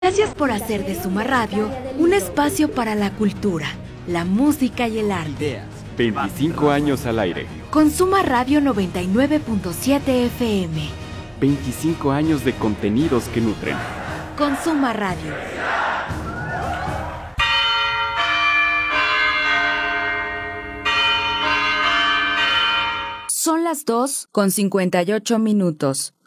Gracias por hacer de Suma Radio un espacio para la cultura, la música y el arte. 25 años al aire. Con Suma Radio 99.7 FM. 25 años de contenidos que nutren. Con Suma Radio. Son las 2:58 minutos.